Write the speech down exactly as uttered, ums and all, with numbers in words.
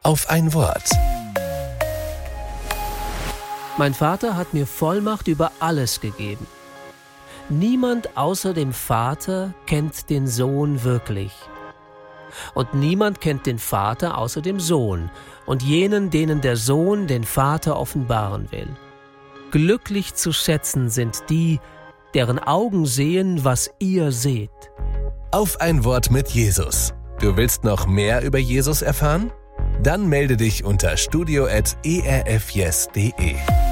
Auf ein Wort. Mein Vater hat mir Vollmacht über alles gegeben. Niemand außer dem Vater kennt den Sohn wirklich. Und niemand kennt den Vater außer dem Sohn und jenen, denen der Sohn den Vater offenbaren will. Glücklich zu schätzen sind die, deren Augen sehen, was ihr seht. Auf ein Wort mit Jesus. Du willst noch mehr über Jesus erfahren? Dann melde dich unter studio at e r f yes punkt de.